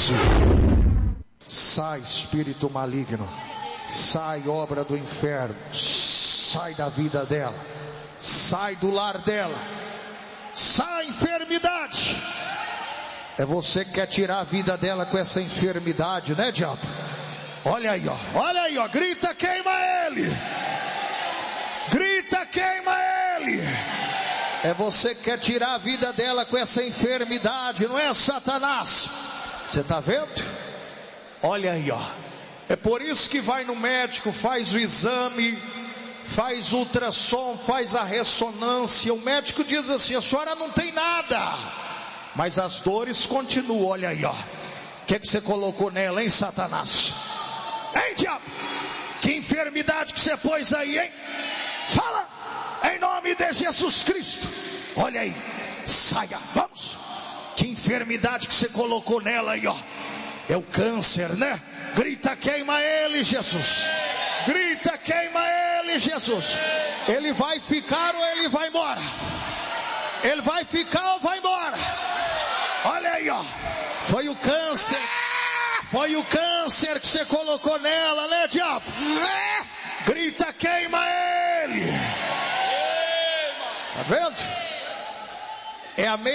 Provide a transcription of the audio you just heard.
12. Sai, espírito maligno. Sai, obra do inferno. Sai da vida dela. Sai do lar dela. Sai, enfermidade. É você que quer tirar a vida dela com essa enfermidade, né, diabo? Olha aí, ó. Olha aí, ó. Grita, queima ele. Grita, queima ele. É você que quer tirar a vida dela com essa enfermidade, não é, Satanás? Você está vendo? Olha aí, ó. É por isso que vai no médico, faz o exame, faz o ultrassom, faz a ressonância. O médico diz assim: a senhora não tem nada, mas as dores continuam. Olha aí, ó. O que você colocou nela, hein, Satanás? Hein, diabo? Que enfermidade que você pôs aí, hein? Fala, em nome de Jesus Cristo. Olha aí, saia, vamos. Que enfermidade que você colocou nela aí, ó. É o câncer, né? Grita, queima ele, Jesus. Grita, queima ele, Jesus. Ele vai ficar ou ele vai embora? Ele vai ficar ou vai embora? Olha aí, ó. Foi o câncer. Foi o câncer que você colocou nela, né, diabo? Grita, queima ele. Tá vendo?